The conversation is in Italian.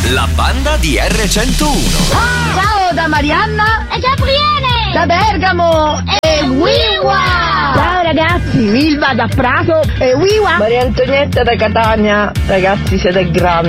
La banda di R101. Ciao da Marianna E Gabriele! da Bergamo e Wiwa. Ciao ragazzi, Milva da Prato e Wiwa. Maria Antonietta da Catania, ragazzi siete grandi.